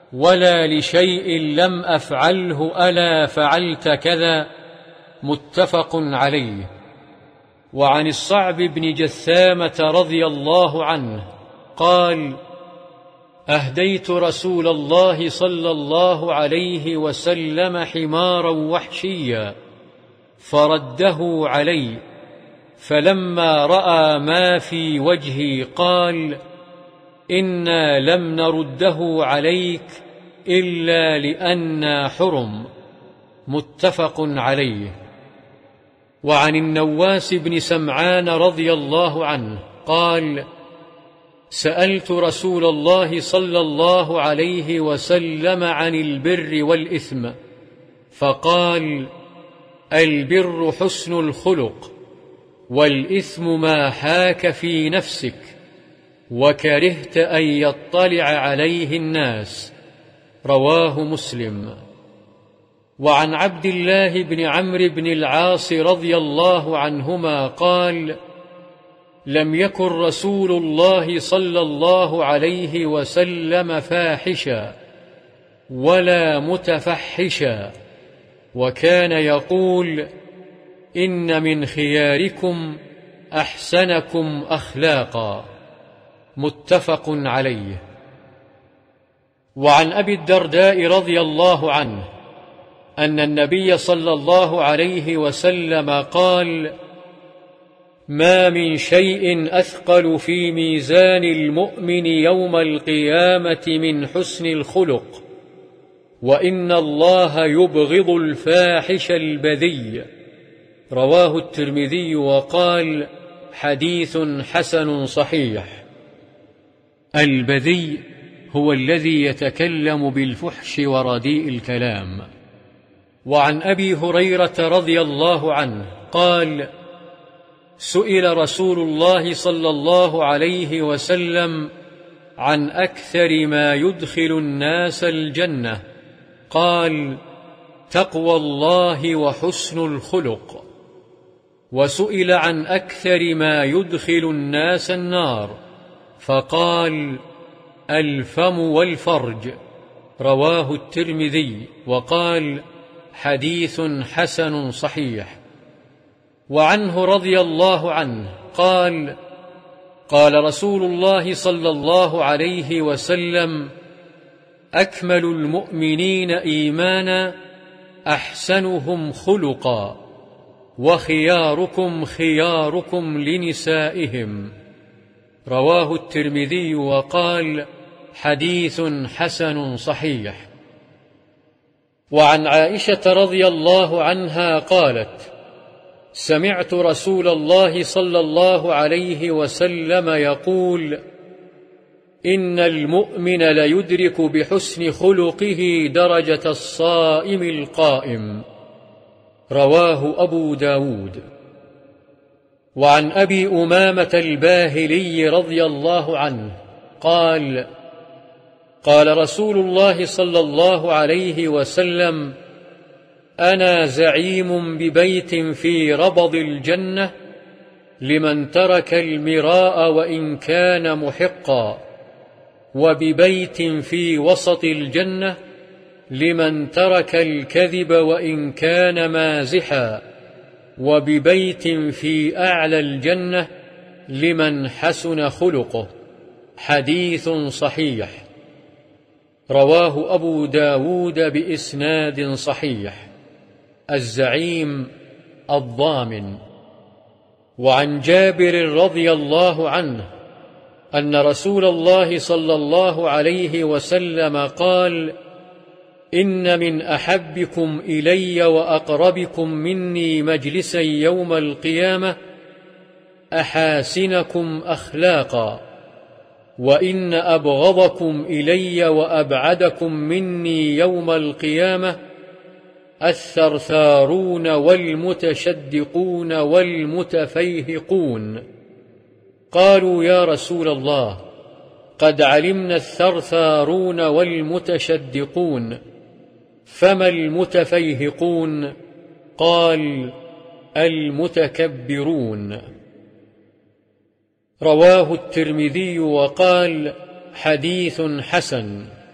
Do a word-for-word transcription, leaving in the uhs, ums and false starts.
ولا لشيء لم أفعله ألا فعلت كذا، متفق عليه. وعن الصعب بن جثامة رضي الله عنه قال: أهديت رسول الله صلى الله عليه وسلم حمارا وحشيا فرده علي، فلما رأى ما في وجهي قال: إنا لم نرده عليك إلا لأننا حرم، متفق عليه. وعن النواس بن سمعان رضي الله عنه قال: سألت رسول الله صلى الله عليه وسلم عن البر والإثم، فقال: البر حسن الخلق، والإثم ما حاك في نفسك وكرهت أن يطلع عليه الناس، رواه مسلم. وعن عبد الله بن عمرو بن العاص رضي الله عنهما قال: لم يكن رسول الله صلى الله عليه وسلم فاحشا ولا متفحشا، وكان يقول: إن من خياركم أحسنكم أخلاقا، متفق عليه. وعن أبي الدرداء رضي الله عنه أن النبي صلى الله عليه وسلم قال: ما من شيء أثقل في ميزان المؤمن يوم القيامة من حسن الخلق، وإن الله يبغض الفاحش البذي، رواه الترمذي وقال: حديث حسن صحيح. البذي هو الذي يتكلم بالفحش ورديء الكلام. وعن أبي هريرة رضي الله عنه قال: سئل رسول الله صلى الله عليه وسلم عن أكثر ما يدخل الناس الجنة، قال: تقوى الله وحسن الخلق. وسئل عن أكثر ما يدخل الناس النار، فقال: الفم والفرج، رواه الترمذي وقال: حديث حسن صحيح. وعنه رضي الله عنه قال: قال رسول الله صلى الله عليه وسلم: أكمل المؤمنين إيمانا أحسنهم خلقا، وخياركم خياركم لنسائهم، رواه الترمذي وقال: حديث حسن صحيح. وعن عائشة رضي الله عنها قالت: سمعت رسول الله صلى الله عليه وسلم يقول: إن المؤمن ليدرك بحسن خلقه درجة الصائم القائم، رواه أبو داود. وعن أبي أمامة الباهلي رضي الله عنه قال: قال رسول الله صلى الله عليه وسلم: أنا زعيم ببيت في ربض الجنة لمن ترك المراء وإن كان محقا، وببيت في وسط الجنة لمن ترك الكذب وإن كان مازحا، وببيت في أعلى الجنة لمن حسن خلقه، حديث صحيح، رواه أبو داود بإسناد صحيح. الزعيم الضامن. وعن جابر رضي الله عنه أن رسول الله صلى الله عليه وسلم قال: إن من أحبكم إلي وأقربكم مني مجلسا يوم القيامة أحاسنكم أخلاقا، وإن أبغضكم إلي وأبعدكم مني يوم القيامة الثرثارون والمتشدقون والمتفيهقون. قالوا: يا رسول الله، قد علمنا الثرثارون والمتشدقون، فما المتفيهقون؟ قال: المتكبرون، رواه الترمذي وقال: حديث حسن.